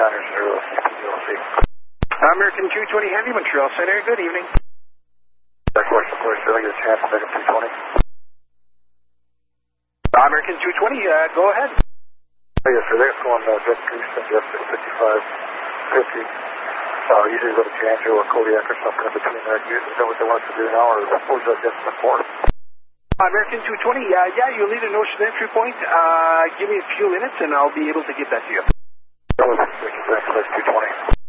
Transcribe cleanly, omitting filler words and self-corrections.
Niners 0, CPDLC. American 220 Heavy, Montreal Center, good evening. Of course, did I get a chance to make a 220? American 220, go ahead. Yes, sir, they're going Jet Houston, Jet 5550. Usually go to D'Angelo or Kodiak or something in between there. Is that what they want to do now, or what was that just before? American 220, yeah, you'll need an ocean entry point. Give me a few minutes and I'll be able to get that to you. That was 220.